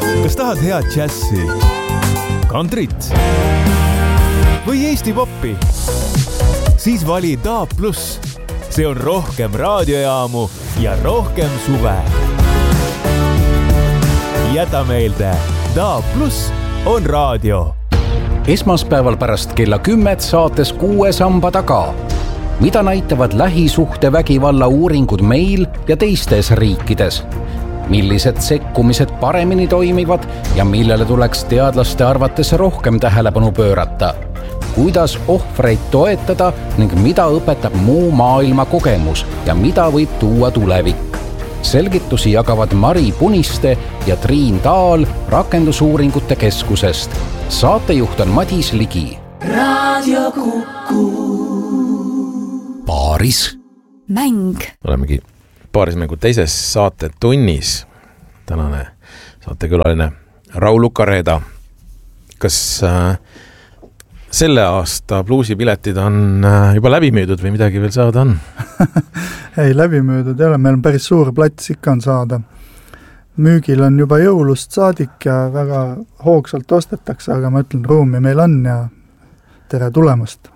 Kas tahad head džässi, kantrit või Eesti poppi? Siis vali DAB+. See on rohkem raadiojaamu ja rohkem suve. Jäta meelde, DAB+ on raadio. Esmaspäeval pärast kella 10 saates 6 samba taga. Mida näitavad lähisuhtevägivalla uuringud meil ja teistes riikides? Millised sekkumised paremini toimivad ja millele tuleks teadlaste arvates rohkem tähelepanu pöörata? Kuidas ohvreid toetada ning mida õpetab muu maailma kogemus ja mida võib tuua tulevik? Selgitusi jagavad Mari Puniste ja Triin Taal Rakendusuuringute Keskusest. Saatejuht on Madis Ligi. Raadio Kuku. Paaris. Mäng. Olemegi paarismängu teises saate tunnis. Tänane saatekülaline Raul Ukareeda. Kas selle aasta bluusipiletid on juba läbi müüdud või midagi veel saada on? Ei, läbi müüdud ei ole. Meil on päris suur plats ikka on saada. Müügil on juba jõulust saadik ja väga hoogsalt ostetakse, aga ma ütlen, ruumi meil on ja tere tulemast.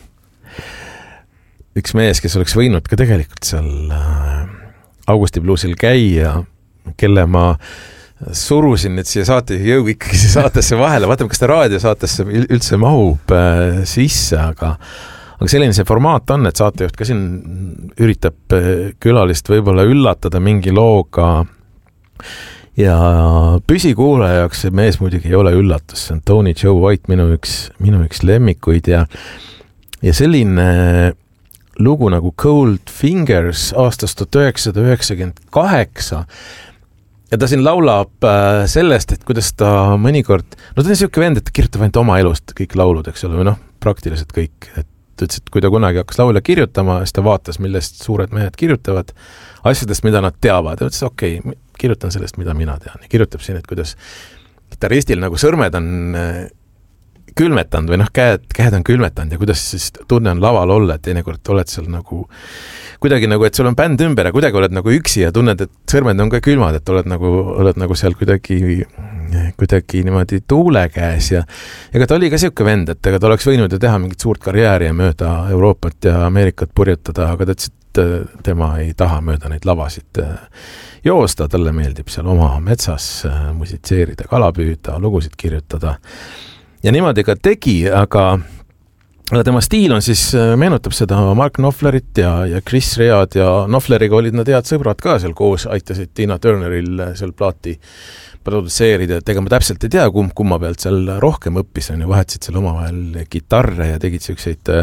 Üks mees, kes oleks võinud ka tegelikult seal Augusti bluusil käia, kelle ma surusin nüüd siia saate jõu ikkagi saatesse vahele. Vaatame, kas ta raadiosaatesse üldse mahub sisse, aga selline see formaat on, et saatejuht ka siin üritab külalist võib-olla üllatada mingi looga ja püsikuulaja jaoks see mees muidugi ei ole üllatus. See on Tony Joe White, minu üks lemmikuid ja selline lugu nagu Cold Fingers aastast 1998 ja ta siin laulab sellest, et kuidas ta mõnikord, ta on selline vend, et ta kirjutab ainult oma elust kõik laulud, eks ole, või praktiliselt kõik, et ta ütles, et kui ta kunagi hakkas laule kirjutama, siis ta vaatas, millest suured mehed kirjutavad, asjadest, mida nad teavad, ja ütles, okei, kirjutan sellest, mida mina tean. Ja kirjutab siin, et kuidas gitaristil nagu sõrmed on külmetanud või käed on külmetanud ja kuidas siis tunne on laval olla, et teinekord oled seal nagu kuidagi nagu, et sul on bänd ümber ja kuidagi oled nagu üksi ja tunned, et sõrmed on ka külmad, et oled nagu seal kuidagi niimoodi tuule käes ja ega ta oli ka siuke vend, et ega ta oleks võinud ju teha mingit suurt karjääri ja mööda Euroopat ja Ameerikat purjutada, aga ta ütles, et tema ei taha mööda neid lavasid joosta, talle meeldib seal oma metsas musitseerida, kala püüda, lugusid kirjutada. Ja niimoodi ka tegi, aga tema stiil on siis, meenutab seda Mark Knopflerit ja Chris Read ja Knopfleriga olid nad head sõbrad ka seal koos, aitasid Tina Turneril seal plaati produtseerida, et ega ma täpselt ei tea, kumma pealt seal rohkem õppis on ja vahetasid seal omavahel kitarre ja tegid siukseid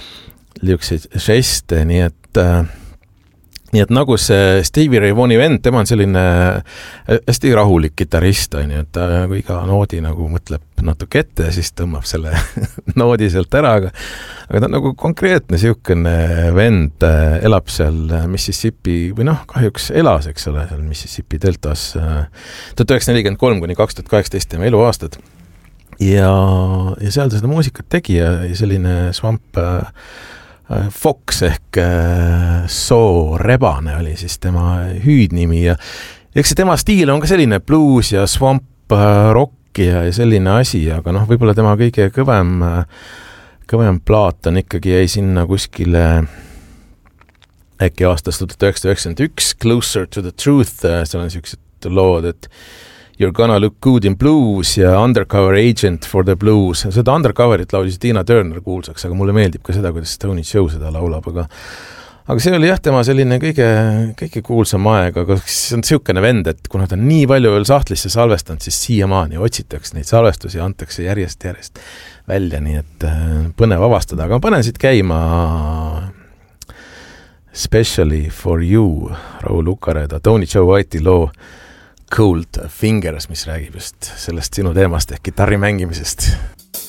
žeste, nii et nagu see Stevie Ray Vaughani vend, tema on selline hästi rahulik gitarrist, on ju, et ta iga noodi nagu mõtleb natuke ette ja siis tõmbab selle noodi sealt ära, aga ta on nagu konkreetne siukene vend, elab seal Mississippi või kahjuks elas, eks ole, seal Mississippi deltas 1943 kuni 2018 tema eluaastad ja seal ta seda muusikat tegi ja selline Swamp Fox ehk Soo Rebane oli siis tema hüüdnimi ja eks see tema stiil on ka selline blues ja swamp rock ja selline asi, aga võib-olla tema kõige kõvem plaat on ikkagi jäi sinna kuskile äkki aastast 1991 Closer to the Truth, seal on siuksed lood, et You're Gonna Look Good in Blues ja Undercover Agent for the Blues. Seda Undercoverit laulis Tina Turner kuulsaks, aga mulle meeldib ka seda, kuidas Tony Joe seda laulab, aga see oli jah, tema selline kõige kuulsam aeg, aga see on siukene vend, et kuna ta on nii palju veel sahtlisse salvestanud, siis siiamaani otsitakse neid salvestusi ja antakse järjest välja, nii et põnev avastada, aga ma panen siit käima Especially for you, Raul Ukareeda, Tony Joe White'i loo Cold Fingers, mis räägib just sellest sinu teemast ehk kitarri mängimisest.